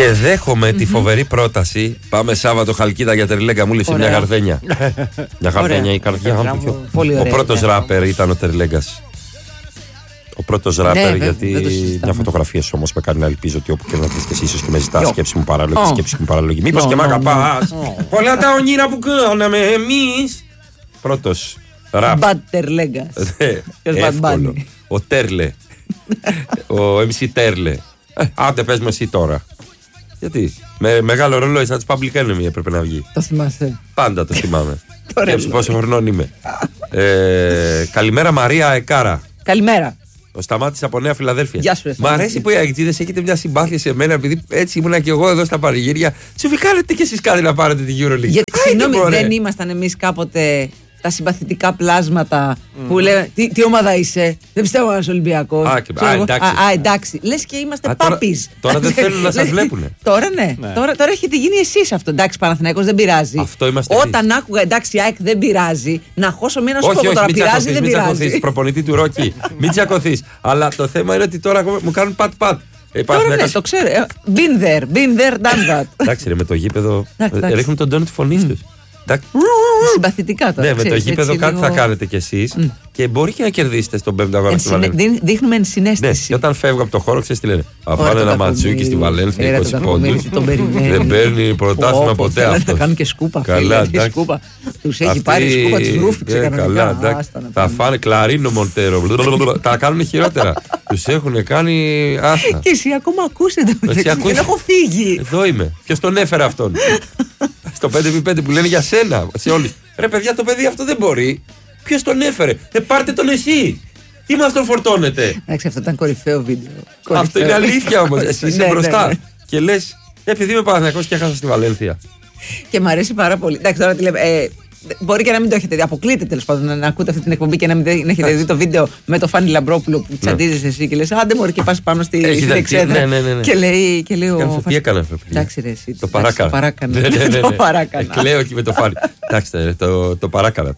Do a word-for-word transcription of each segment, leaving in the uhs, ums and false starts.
Και δέχομαι mm-hmm. τη φοβερή πρόταση. Πάμε Σάββατο Χαλκίδα για Τερλέγκα. Μου λείψε μια γαρδένια. Μια γαρδένια η καρδιά. Ο πρώτος ράπερ ήταν ο Τερλέγκας. Ο πρώτος ράπερ, ναι, γιατί μια φωτογραφία σου όμως με κάνει να ελπίζω ότι όπου και να δεις και εσύ, ίσως και με ζητάς σκέψη μου παράλογη, σκέψη μου παράλογη. Μήπως και μ' αγαπάς. Πολλά τα όνειρα που κάναμε εμείς. Πρώτος ράπ. Μπαντ Τερλέγκας. Εύκολο. Ο Τέρλε. Ο εμ σι Τέρλε. Άντε πες με εσύ τώρα. Γιατί με μεγάλο ρολόι σαν τις Public Enemy έπρεπε να βγει. Το θυμάσαι? Πάντα το θυμάμαι. Σκέψου πόσο χρονών είμαι. Καλημέρα Μαρία Εκάρα. Καλημέρα. Ο Σταμάτης από Νέα Φιλαδέλφια. Γεια σου, μ' αρέσει που οι αεκτζίδες έχετε μια συμπάθεια σε μένα, επειδή έτσι ήμουνα και εγώ εδώ στα πανηγύρια. Σου φυκάνετε κι εσείς κάτι να πάρετε τη EuroLeague. Γιατί συγγνώμη, δεν ήμασταν εμείς κάποτε τα συμπαθητικά πλάσματα mm. που λένε τι, τι ομάδα είσαι, δεν πιστεύω να είσαι Ολυμπιακός. Α, και, α, εντάξει. Α, α, εντάξει. Λες και είμαστε πάπης. Τώρα, τώρα δεν θέλουν να σας βλέπουνε. Τώρα ναι, ναι. Τώρα, τώρα έχετε γίνει εσείς αυτό. Εντάξει, Παναθηναϊκός δεν πειράζει. Αυτό είμαστε Όταν εμείς. Άκουγα εντάξει, ΑΕΚ δεν πειράζει, να χώσω μία να σου πω τώρα πειράζει, δεν πειράζει. Μην προπονητή του Ρόκι. Μην τσακωθείς. Αλλά το θέμα είναι ότι τώρα μου κάνουν πατ-πατ. Τώρα ναι, το ξέρω. Been there, been there, done that. Εντάξει, ρε, με το γήπεδο ρίχνουν τον τόνο τη φωνή του. Συμπαθητικά τώρα. Ναι, με το γήπεδο κάτι θα κάνετε κι εσείς και μπορεί και να κερδίσετε στον πέμπτο αγώνα στη Βαλένθια. Δείχνουμε ενσυναίσθηση. Ναι, και όταν φεύγω από το χώρο, ξέρεις τι λένε. Αφάνε ένα ματσούκι στη Βαλένθια, είκοσι πόντους. Δεν παίρνει πρωτάθλημα ποτέ αυτό. Θα κάνουν και σκούπα. Καλά, εντάξει. Τους έχει πάρει σκούπα, τους ρούφηξε κανονικά. Θα φάνε κλαρίνο Μοντέρο. Τα κάνουν χειρότερα. Τους έχουν κάνει άστα. Και εσύ ακόμα ακούσετε. Δεν έχω φύγει. Εδώ είμαι. Ποιος τον έφερε αυτόν? Στο πέντε επί πέντε που λένε για σένα, σε όλους. Ρε παιδιά, το παιδί αυτό δεν μπορεί. Ποιος τον έφερε? Ε, πάρτε τον εσύ. Τι μας τον φορτώνετε? Εντάξει, αυτό ήταν κορυφαίο βίντεο. Αυτό είναι αλήθεια όμως. Εσύ είσαι μπροστά. Και λες, επειδή είμαι Παναθηναϊκός και έχασα στη Βαλένθια. Και μου αρέσει πάρα πολύ. Εντάξει, τώρα τι λέμε. Μπορεί και να μην το έχετε δει. Αποκλείται τέλος πάντων να ακούτε αυτή την εκπομπή και να μην έχετε δει το βίντεο με το Φάνη Λαμπρόπουλο που τσαντίζεσαι εσύ και λες άντε μωρέ και πας πάνω στη εξέδρα. Και λέει, και λέει ο. Τι έκανα αυτό? Εντάξει, ρε, εσύ. Το παράκανα. Το παράκανα. Κλαίω και με το Φάνη. Εντάξει, το παράκανα.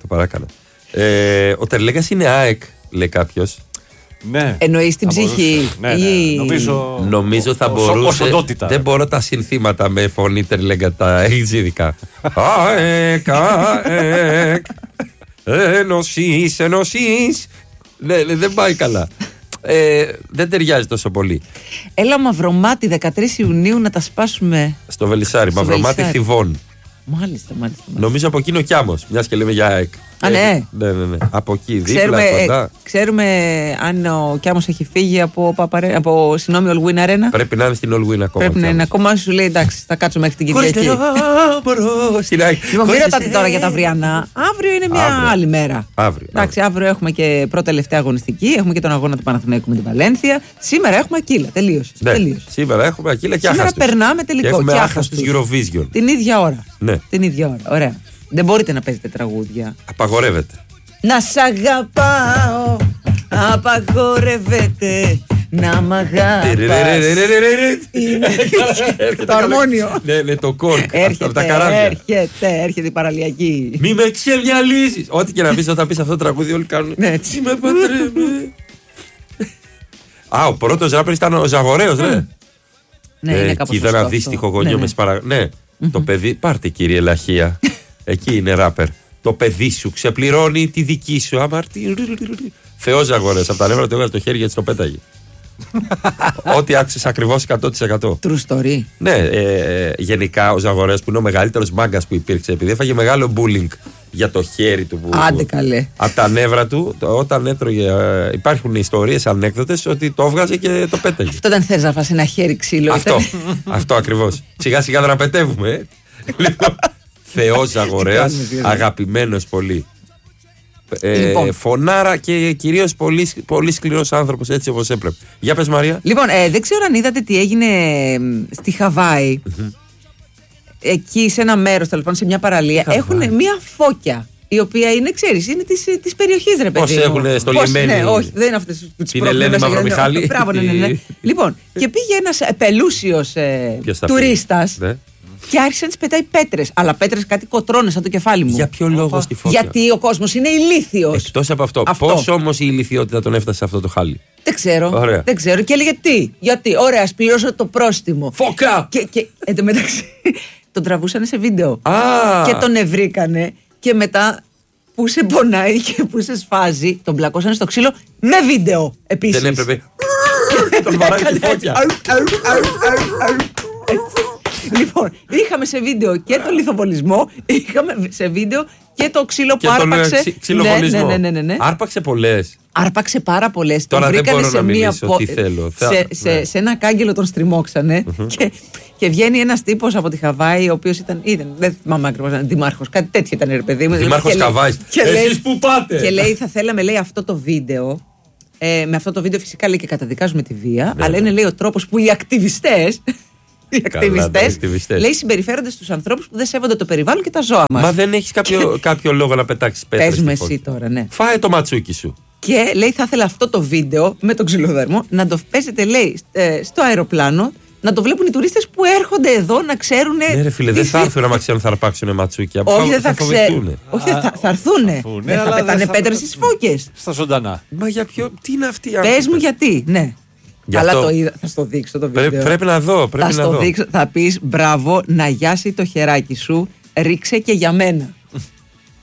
Ο Τερλέγκας είναι ΑΕΚ, λέει κάποιος. Ναι. Εννοείς την ψυχή. Ναι, ναι. Ή... Νομίζω, Νομίζω θα μπορούσε. Δεν μπορώ τα συνθήματα με φωνή Τερλέγκα, τα εξήδικα. ΑΕΚ, ΑΕΚ. Ενωσείς, ενωσείς. Δεν πάει καλά. Ε, δεν ταιριάζει τόσο πολύ. Έλα Μαυρομάτι δεκατρείς Ιουνίου να τα σπάσουμε. Στο Βελισσάρι, στο Μαυρομάτι Βελισσάρι. Θηβών. Μάλιστα, μάλιστα, μάλιστα. Νομίζω από εκείνο κι άμμος, μιας και λέμε για ΑΕΚ. Α, ναι. Ναι, ναι, ναι. Από εκεί, δίπλα, ξέρουμε, κοντά. ε, ξέρουμε αν ο Κιάμος έχει φύγει από, Παπαρέ, από συγγνώμη, All Win Arena. Πρέπει να είναι στην All Win ακόμα. Πρέπει να είναι ακόμα, σου λέει εντάξει, θα κάτσω μέχρι την Κυριακή. Λοιπόν, μην ρωτάτε τώρα για τα αυριανά. Αύριο είναι μια αύριο. άλλη μέρα. Αύριο, εντάξει, αύριο. αύριο έχουμε και πρώτη τελευταία αγωνιστική. Έχουμε και τον αγώνα του Παναθηναϊκού με τη Βαλένθια. Σήμερα έχουμε Ακύλα. Τελείωσε. Ναι, τελείωσε. Σήμερα έχουμε Ακύλα και άχαστος. Σήμερα περνάμε τελικό. Και έχουμε άχαστος Eurovision. Την ίδια ώρα. Ναι. Την ίδια ώρα. Ωραία. Δεν μπορείτε να παίζετε τραγούδια. Απαγορεύεται. Να σ' αγαπάω, απαγορεύεται να μ' αγαπάς. Το αρμόνιο. Ναι, ναι, το κόρκ. Έρχεται, έρχεται, έρχεται η παραλιακή. Μη με ξεμυαλίζεις. Ό,τι και να πεις όταν πεις αυτό το τραγούδι όλοι κάνουν. Ναι, έτσι. Με παντρεύει. Α, ο πρώτος ράπερ ήταν ο Ζαγορέος, ναι. Ναι, είναι κάπως είδα ένα δύστιχο γονιό με σπαρα... Ναι, το παιδί, πάρτε κύριε Λαχία. Εκεί είναι ράπερ. Το παιδί σου ξεπληρώνει τη δική σου αμαρτία. Θεός Ζαγορέος, από τα νεύρα του έβγαλε το χέρι γιατί το πέταγε. Ό,τι άκουσες ακριβώς εκατό τοις εκατό. True story. Ναι, ε, γενικά ο Ζαγορέος που είναι ο μεγαλύτερος μάγκας που υπήρξε, επειδή έφαγε μεγάλο bullying για το χέρι του. Που, άντε καλέ. Από τα νεύρα του, όταν έτρωγε. Ε, υπάρχουν ιστορίες, ανέκδοτες ότι το έβγαζε και το πέταγε. Αυτό δεν θες να φας ένα χέρι ξύλο. Αυτό, αυτό ακριβώς. Σιγά σιγά δραπετεύουμε. Ε. Λοιπόν, Θεός Ζαγορέας, αγαπημένος πολύ. Ε, λοιπόν. Φωνάρα και κυρίως πολύ, πολύ σκληρός άνθρωπος, έτσι όπως έπρεπε. Για πες Μαρία. Λοιπόν, ε, δεν ξέρω αν είδατε τι έγινε στη Χαβάη. Mm-hmm. Εκεί σε ένα μέρος, τέλος πάντων, σε μια παραλία, έχουν μια φώκια. Η οποία είναι, ξέρεις, είναι της, της περιοχής, ρε παιδί. Πώς έχουν στο λιμένι. Ναι, όχι, δεν είναι αυτές που τις πρόκειται. Είναι Ελένη Μαυρομιχάλη. Μπράβο, ναι, ναι, ναι. Λοιπόν, και πήγε ένας πελούσιος ε, τουρίστας. Ναι. Και άρχισε να τη πετάει πέτρες. Αλλά πέτρες κάτι κοτρώνες σαν το κεφάλι μου. Για ποιο λόγο στη φωτιά? Γιατί ο κόσμος είναι ηλίθιος. Εκτός από αυτό, αυτό. Πώς όμως η ηλιθιότητα τον έφτασε σε αυτό το χάλι? Δεν ξέρω. Ωραία. Δεν ξέρω. Και έλεγε τι. Γιατί, ωραία, ας πληρώσω το πρόστιμο. Φώκα! Και, και εν τω μεταξύ τον τραβούσαν σε βίντεο. Α. Και τον ευρήκανε. Και μετά που σε πονάει και που σε σφάζει, τον πλακώσανε στο ξύλο με βίντεο επίσης. Δεν έπρεπε. Τον βαράει τη φώκια. Λοιπόν, είχαμε σε βίντεο και το λιθοβολισμό, είχαμε σε βίντεο και το ξύλο που άρπαξε. Ξυλοβολισμό. Ναι, ναι, ναι, ναι, ναι. Άρπαξε πολλές. Άρπαξε πάρα πολλές. Τώρα τον δεν μπορώ σε να μία μιλήσω πο... τι θέλω. Σε, Θα... σε, ναι. σε ένα κάγκελο τον στριμώξανε mm-hmm. και, και βγαίνει ένας τύπος από τη Χαβάη, ο οποίος ήταν, ήταν δεν θυμάμαι ακριβώς, δήμαρχος, κάτι τέτοιο ήταν, ρε παιδί μου. Δήμαρχος Χαβάης. Εσείς που πάτε. Και λέει, θα θέλαμε, λέει, αυτό το βίντεο. Ε, με αυτό το βίντεο φυσικά λέει και καταδικάζουμε τη βία, ναι, αλλά είναι, λέει, ο τρόπος που οι ακτιβιστές. Οι ακτιβιστές, λέει, συμπεριφέρονται στους ανθρώπους που δεν σέβονται το περιβάλλον και τα ζώα μας. Μα δεν έχεις κάποιο, κάποιο λόγο να πετάξεις πέτρες? Πες με εσύ τώρα, ναι. Φάε το ματσούκι σου. Και λέει, θα ήθελα αυτό το βίντεο με τον ξυλοδέρμο να το παίζετε, λέει, στο αεροπλάνο, να το βλέπουν οι τουρίστες που έρχονται εδώ να ξέρουν. Ναι, ρε φίλε, δεν θα έρθουν άμα ξέρουν θα αρπάξουν ματσούκια. Όχι, δεν θα ξέρουν. Όχι, θα, θα έρθουν. Δεν θα πετάνε πέτρες στις φώκες. Στα ζωντανά. Μα για ποιο, τι είναι αυτή η Πες μου γιατί, ναι. Αλλά το είδα, θα στο δείξω το βίντεο. Πρέπει, πρέπει να δω, πρέπει θα να στο δω. Δείξω, θα πεις μπράβο, να γιάσει το χεράκι σου, ρίξε και για μένα.